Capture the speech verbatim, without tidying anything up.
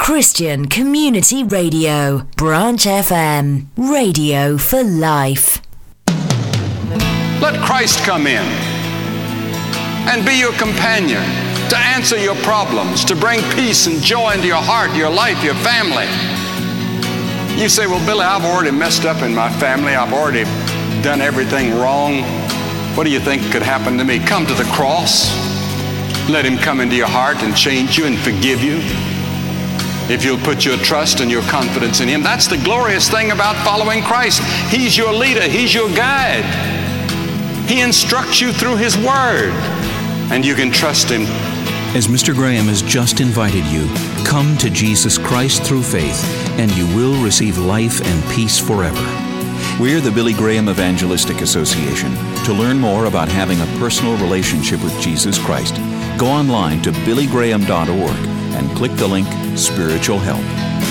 Christian Community Radio, Branch F M, radio for life. Let Christ come in and be your companion, to answer your problems, to bring peace and joy into your heart, your life, your family. You say, well, Billy, I've already messed up in my family. I've already done everything wrong. What do you think could happen to me? Come to the cross. Let Him come into your heart and change you and forgive you. If you'll put your trust and your confidence in Him. That's the glorious thing about following Christ. He's your leader. He's your guide. He instructs you through His Word, and you can trust Him. As Mister Graham has just invited you, come to Jesus Christ through faith, and you will receive life and peace forever. We're the Billy Graham Evangelistic Association. To learn more about having a personal relationship with Jesus Christ, go online to billy graham dot org and click the link Spiritual Help.